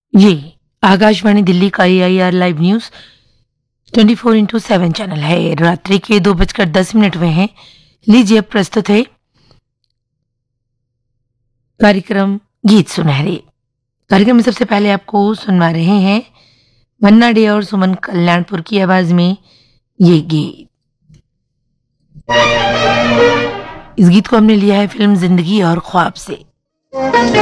ये आकाशवाणी दिल्ली का AIR live news 24/7 channel है। रात्रि के 2:10 हुए हैं। लीजिए अब प्रस्तुत है कार्यक्रम गीत सुनहरे। कार्यक्रम में सबसे पहले आपको सुनवा रहे हैं मन्ना डे और सुमन कल्याणपुर की आवाज में ये गीत। इस गीत को हमने लिया है फिल्म जिंदगी और ख्वाब से।